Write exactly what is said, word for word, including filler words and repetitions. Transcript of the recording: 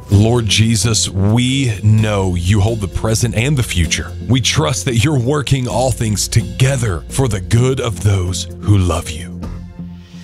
Lord Jesus, we know you hold the present and the future. We trust that you're working all things together for the good of those who love you.